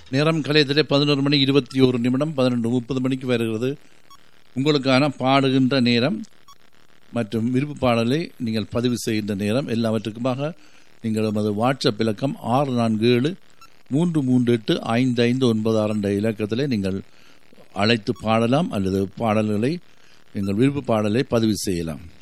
நேரம் கலையத்திலே 11:21 12:30 மணிக்கு வருகிறது. உங்களுக்கான பாடுகின்ற நேரம் மற்றும் விருப்பு பாடலை நீங்கள் பதிவு செய்கின்ற நேரம். எல்லாவற்றுக்குமாக நீங்கள் நமது வாட்ஸ்அப் இலக்கம் 6473385596 என்ற இலக்கத்திலே நீங்கள் அழைத்து பாடலாம் அல்லது பாடல்களை எங்கள் விருப்பு பாடலை பதிவு செய்யலாம்.